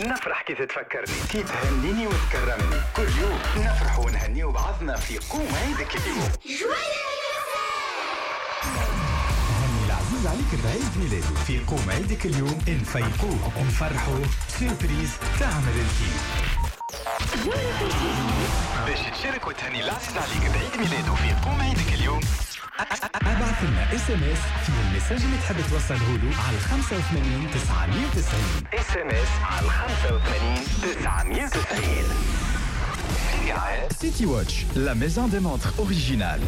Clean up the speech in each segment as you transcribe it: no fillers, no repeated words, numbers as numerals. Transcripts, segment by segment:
نفرح كي تتفكرني، كي تهنيني وتكرمني. كل يوم نفرح ونهني بعضنا في قوم عيدك اليوم. هني العزيز عليك بعيد ميلاده في قوم عيدك اليوم. نفيقوه ونفرحوا سيربريز تعمل الكيف. باش تشارك وتهني العزيز عليك بعيد ميلاده في قوم عيدك اليوم، ابعث لنا SMS في المساج اللي تحب توصله له على 85 990. SMS على 85 990. City Watch, la maison des montres originale.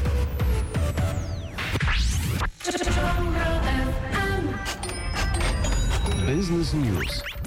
Business News.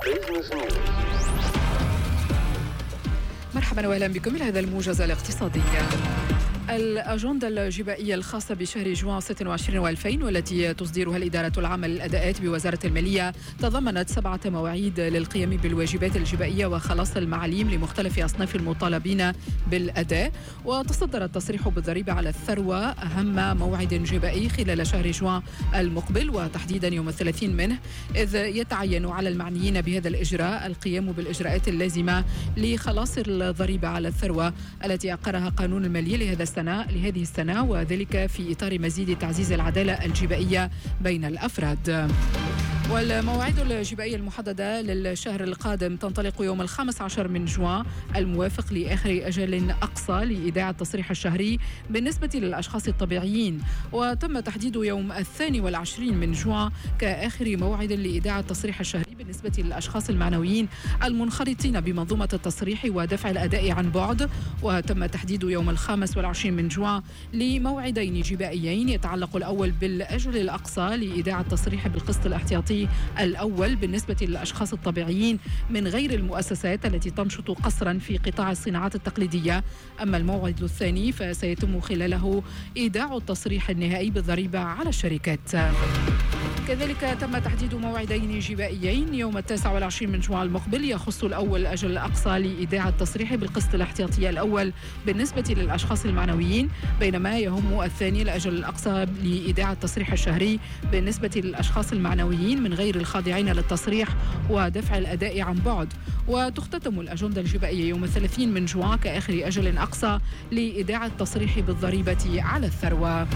مرحبا وأهلا بكم إلى هذا الموجز الاقتصادي. الأجندة الجبائية الخاصة بشهر جوان 26 و2000 والتي تصدرها الإدارة العامة للأداءات بوزارة المالية تضمنت 7 مواعيد للقيام بالواجبات الجبائية وخلاص المعاليم لمختلف أصناف المطالبين بالأداء. وتصدر التصريح بالضريبة على الثروة أهم موعد جبائي خلال شهر جوان المقبل، وتحديدا يوم 30 منه، إذ يتعين على المعنيين بهذا الإجراء القيام بالإجراءات اللازمة لخلاص الضريبة على الثروة التي أقرها قانون المالية لهذه السنة، وذلك في إطار مزيد تعزيز العدالة الجبائية بين الأفراد. والمواعيد الجبائية المحددة للشهر القادم تنطلق يوم 15 من جوان الموافق لآخر أجل أقصى لإيداع التصريح الشهري بالنسبة للأشخاص الطبيعيين، وتم تحديد يوم 22 من جوان كآخر موعد لإيداع التصريح الشهري بالنسبة للأشخاص المعنويين المنخرطين بمنظومة التصريح ودفع الأداء عن بعد، وتم تحديد يوم 25 من جوان لموعدين جبائيين يتعلق الأول بالأجل الأقصى لإيداع التصريح بالقسط الاحتياطي الأول بالنسبة للأشخاص الطبيعيين من غير المؤسسات التي تنشط قصرا في قطاع الصناعات التقليدية. أما الموعد الثاني فسيتم خلاله إيداع التصريح النهائي بالضريبة على الشركات. كذلك تم تحديد موعدين جبائيين يوم 29 من جوان المقبل، يخص الأول الأجل الأقصى لإيداع التصريح بالقسط الاحتياطي الأول بالنسبة للأشخاص المعنويين، بينما يهم الثاني الأجل الأقصى لإيداع التصريح الشهري بالنسبة للأشخاص المعنويين من غير الخاضعين للتصريح ودفع الأداء عن بعد. وتختتم الأجندة الجبائية يوم 30 من جوان كآخر أجل أقصى لإيداع التصريح بالضريبة على الثروة.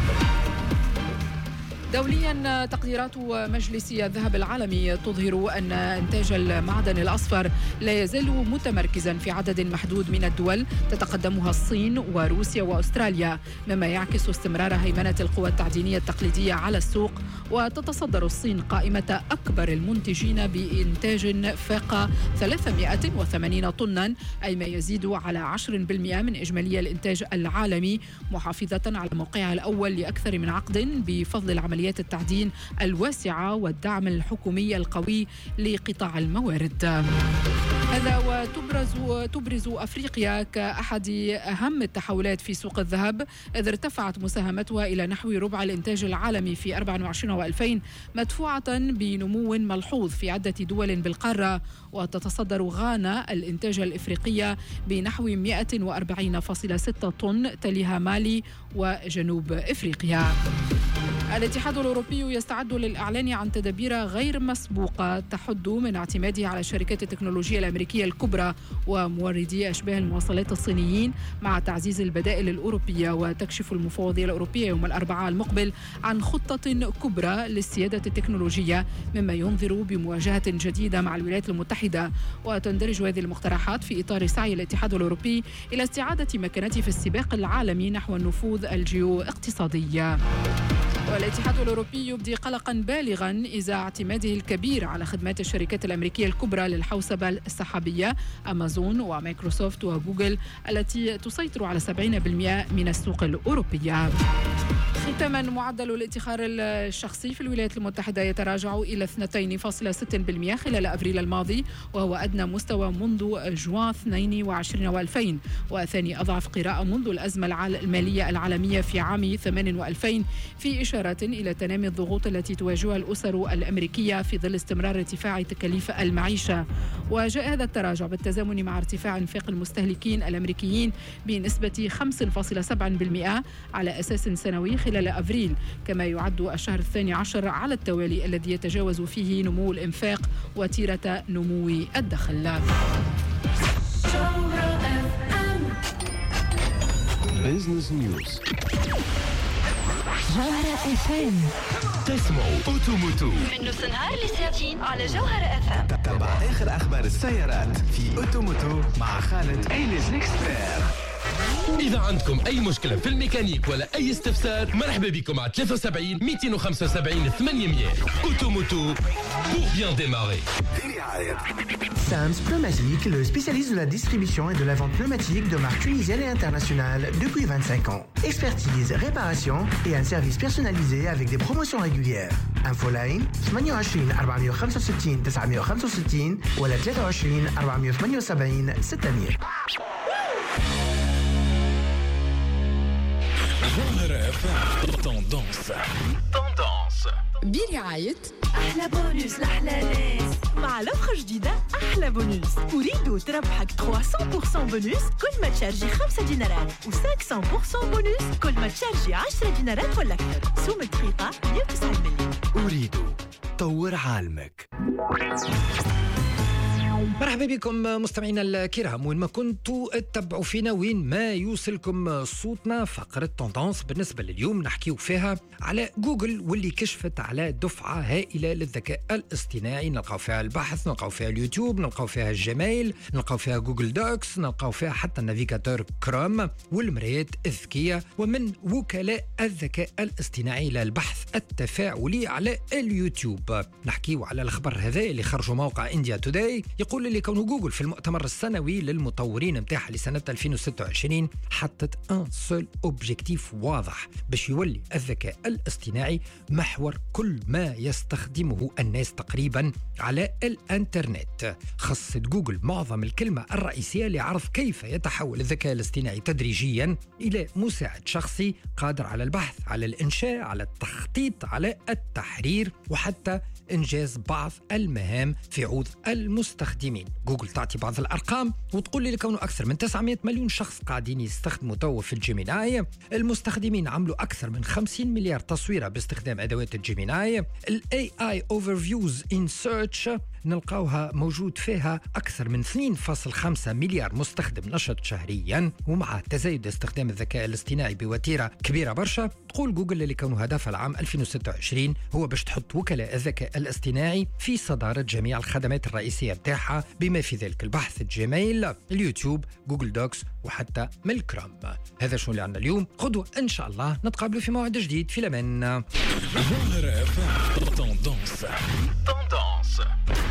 دوليا، تقديرات مجلس الذهب العالمي تظهر أن إنتاج المعدن الأصفر لا يزال متمركزا في عدد محدود من الدول تتقدمها الصين وروسيا وأستراليا، مما يعكس استمرار هيمنة القوى التعدينية التقليدية على السوق. وتتصدر الصين قائمة أكبر المنتجين بإنتاج فاق 380 طنا، أي ما يزيد على 10% من إجمالي الإنتاج العالمي، محافظة على موقعها الأول لأكثر من عقد بفضل العمليات التعدين الواسعة والدعم الحكومي القوي لقطاع الموارد. هذا وتبرز أفريقيا كأحد أهم التحولات في سوق الذهب، إذ ارتفعت مساهمتها إلى نحو ربع الإنتاج العالمي في 24 و2000، مدفوعة بنمو ملحوظ في عدة دول بالقارة. وتتصدر غانا الإنتاج الإفريقية بنحو 140.6 طن، تليها مالي وجنوب إفريقيا. الاتحاد الأوروبي يستعد للإعلان عن تدابير غير مسبوقة تحد من اعتماده على شركات التكنولوجيا الأمريكية الكبرى وموردي أشباه المواصلات الصينيين مع تعزيز البدائل الأوروبية. وتكشف المفوضية الأوروبية يوم الأربعاء المقبل عن خطة كبرى للسيادة التكنولوجية، مما ينذر بمواجهة جديدة مع الولايات المتحدة. وتندرج هذه المقترحات في إطار سعي الاتحاد الأوروبي إلى استعادة مكانته في السباق العالمي نحو النفوذ الجيو اقتصادي. والاتحاد الأوروبي يبدي قلقا بالغا إزاء اعتماده الكبير على خدمات الشركات الأمريكية الكبرى للحوسبة السحابية أمازون ومايكروسوفت وجوجل التي تسيطر على 70% من السوق الأوروبية. ختاما، معدل الادخار الشخصي في الولايات المتحدة يتراجع إلى 2.6% خلال أبريل الماضي، وهو أدنى مستوى منذ جوان 22 و2000، وثاني أضعف قراءة منذ الأزمة المالية العالمية في عام 8 و2000، في إشارة إلى تنامي الضغوط التي تواجهها الأسر الأمريكية في ظل استمرار ارتفاع تكاليف المعيشة. وجاء هذا التراجع بالتزامن مع ارتفاع انفاق المستهلكين الأمريكيين بنسبة 5.7% على أساس سنوي خلال خلال أبريل، كما يعد الشهر 12 على التوالي الذي يتجاوز فيه نمو الإنفاق وتيرة نمو الدخل. بيزنس نيوز جوهرة FM. تسمعوا أوتوموتو من نص النهار لساعتين على جوهرة FM. تابع آخر أخبار السيارات في أوتوموتو مع خالد إيليز إكسبير. إذا عندكم أي مشكلة في الميكانيك ولا أي استفسار، مرحبا بكم على 73 275 800. أوتوموتو pour bien démarrer. Sams Pneumatique, le spécialiste de la distribution et de la vente pneumatique de marques tunisiennes et internationales depuis 25 ans. Expertise, réparation et un service personnalisé avec des promotions régulières. Infoline 28 465 965 ولا 23 478 600. جوهرة FM. Tendance. برعاية أحلى بونus لأحلى ناس. مع لوحة جديدة أحلى بونus. أريد تربحك 300% بونus كل ما تشارجي 5 دينارات و500% بونus كل ما تشارجي 10 دينارات ولا أكثر. سوم دقيقة 190 مليون. أريد طور عالمك. مرحبا بكم مستمعينا الكرام، وين ما كنتوا تتبعوا فينا وين ما يوصلكم صوتنا. فقرة توندانس بالنسبة لليوم نحكيو فيها على جوجل، واللي كشفت على دفعة هائلة للذكاء الاصطناعي. نلقاو فيها البحث، نلقاو فيها اليوتيوب، نلقاو فيها الجيميل، نلقاو فيها جوجل دوكس، نلقاو فيها حتى النافيغاتور كروم والمرايات الذكية. ومن وكلاء الذكاء الاصطناعي للبحث التفاعلي على اليوتيوب نحكيو على الخبر هذا اللي خرجوا موقع إنديا توداي. يقول اللي كونه جوجل في المؤتمر السنوي للمطورين متاعها لسنة 2026 حطت ان سول اوبجيكتيف واضح باش يولي الذكاء الاصطناعي محور كل ما يستخدمه الناس تقريبا على الانترنت. خصت جوجل معظم الكلمة الرئيسية لعرض كيف يتحول الذكاء الاصطناعي تدريجيا إلى مساعد شخصي قادر على البحث، على الإنشاء، على التخطيط، على التحرير، وحتى إنجاز بعض المهام في عوض المستخدمين. جوجل تعطي بعض الأرقام وتقول لي لكونه أكثر من 900 مليون شخص قاعدين يستخدموا توا في الجيميناي. المستخدمين عملوا أكثر من 50 مليار تصويرة باستخدام أدوات الجيميناي. ال AI Overviews in Search نلقاوها موجود فيها أكثر من 2.5 مليار مستخدم نشط شهريا. ومع تزايد استخدام الذكاء الاصطناعي بوتيرة كبيرة برشا، تقول جوجل اللي كونه هدفها العام 2026 هو باش تحط وكلاء الذكاء الاصطناعي في صدارة جميع الخدمات الرئيسية بتاعها، بما في ذلك البحث، الجيميل، اليوتيوب، جوجل دوكس، وحتى ملكرام. هذا شو اللي عندنا اليوم. غدوة إن شاء الله نتقابلوا في موعد جديد. في الأمان. جوهرة FM. Tendance.